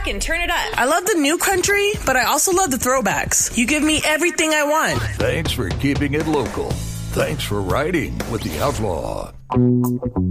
rockin', turn it up. I love the new country, but I also love the throwbacks. You give me everything I want. Thanks for keeping it local. Thanks for riding with the Outlaw.